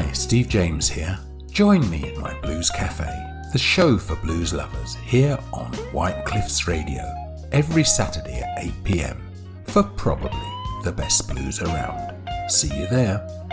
Hi, Steve James here. Join me in my Blues Cafe, the show for blues lovers here on White Cliffs Radio, every Saturday at 8 p.m. for probably the best blues around. See you there.